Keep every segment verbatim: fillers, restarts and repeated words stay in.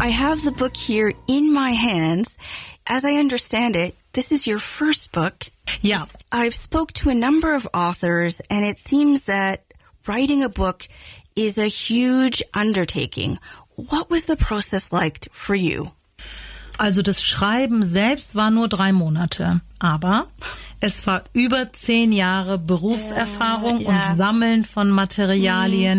I have the book here in my hands. As I understand it, this is your first book. Yeah. I've spoke to a number of authors, and it seems that writing a book is a huge undertaking. What was the process like for you? Also das Schreiben selbst war nur drei Monate, aber es war über zehn Jahre Berufserfahrung ja, ja. und Sammeln von Materialien, mhm.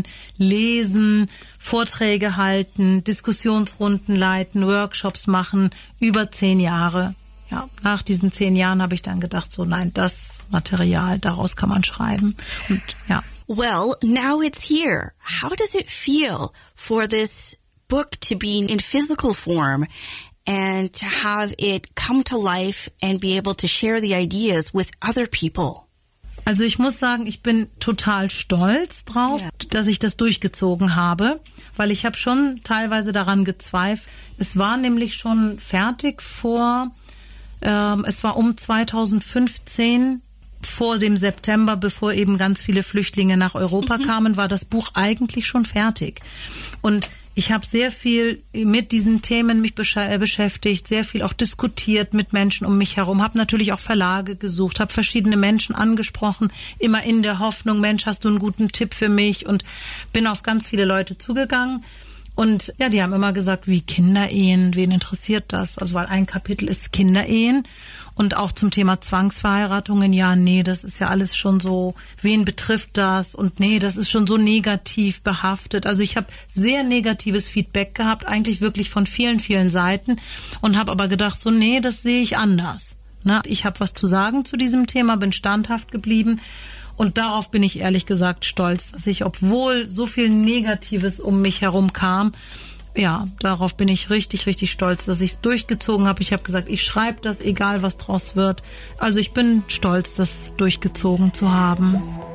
Lesen, Vorträge halten, Diskussionsrunden leiten, Workshops machen, über zehn Jahre. Ja, nach diesen zehn Jahren habe ich dann gedacht, so nein, das Material, daraus kann man schreiben. Und ja. Well, now it's here. How does it feel for this book to be in physical form and to have it come to life and be able to share the ideas with other people? Also ich muss sagen, ich bin total stolz drauf, ja. dass ich das durchgezogen habe, weil ich habe schon teilweise daran gezweifelt. Es war nämlich schon fertig vor, ähm, es war um zweitausendfünfzehn, vor dem September, bevor eben ganz viele Flüchtlinge nach Europa mhm. kamen, war das Buch eigentlich schon fertig. Und ich habe sehr viel mit diesen Themen mich besch- beschäftigt, sehr viel auch diskutiert mit Menschen um mich herum, habe natürlich auch Verlage gesucht, habe verschiedene Menschen angesprochen, immer in der Hoffnung, Mensch, hast du einen guten Tipp für mich, und bin auf ganz viele Leute zugegangen. Und ja, die haben immer gesagt, wie Kinderehen, wen interessiert das? Also weil ein Kapitel ist Kinderehen. Und auch zum Thema Zwangsverheiratungen, ja, nee, das ist ja alles schon so, wen betrifft das? Und nee, das ist schon so negativ behaftet. Also ich habe sehr negatives Feedback gehabt, eigentlich wirklich von vielen, vielen Seiten, und habe aber gedacht, so nee, das sehe ich anders. Ne? Ich habe was zu sagen zu diesem Thema, bin standhaft geblieben, und darauf bin ich ehrlich gesagt stolz, dass ich, obwohl so viel Negatives um mich herum kam, ja, darauf bin ich richtig, richtig stolz, dass ich es durchgezogen habe. Ich habe gesagt, ich schreibe das, egal was draus wird. Also ich bin stolz, das durchgezogen zu haben.